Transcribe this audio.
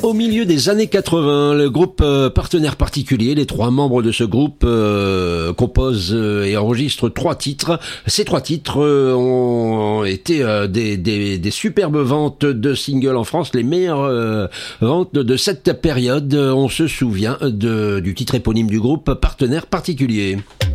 Au milieu des années 80, le groupe Partenaire Particulier, les 3 membres de ce groupe composent et enregistrent 3 titres. Ces 3 titres ont été des superbes ventes de singles en France, les meilleures ventes de cette période. On se souvient du titre éponyme du groupe Partenaire Particulier.